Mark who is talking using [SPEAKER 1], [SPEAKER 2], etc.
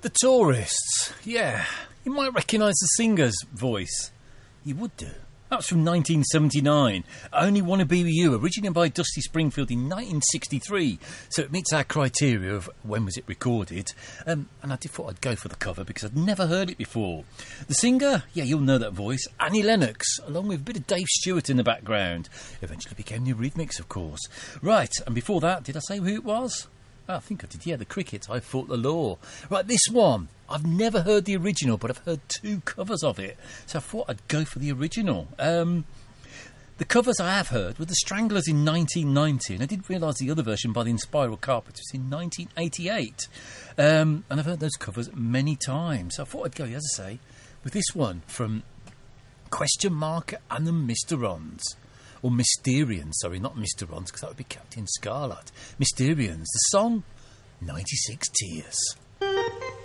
[SPEAKER 1] The Tourists. Yeah, you might recognise the singer's voice. You would do. That's from 1979. I Only Want to Be With You, originated by Dusty Springfield in 1963. So it meets our criteria of when was it recorded. And I thought I'd go for the cover because I'd never heard it before. The singer, yeah, you'll know that voice, Annie Lennox, along with a bit of Dave Stewart in the background. Eventually became the Eurythmics, of course. Right, and before that, did I say who it was? I think I did, yeah, the Crickets, I Fought the Law. Right, this one, I've never heard the original, but I've heard 2 covers of it. So I thought I'd go for the original. The covers I have heard were the Stranglers in 1990, and I didn't realise the other version by the Inspiral Carpenters in 1988. And I've heard those covers many times. So I thought I'd go, as I say, with this one from Question Mark and the Mysterons. Or Mysterians, sorry, not Mr. Rons, because that would be Captain Scarlet. Mysterians, the song 96 Tears.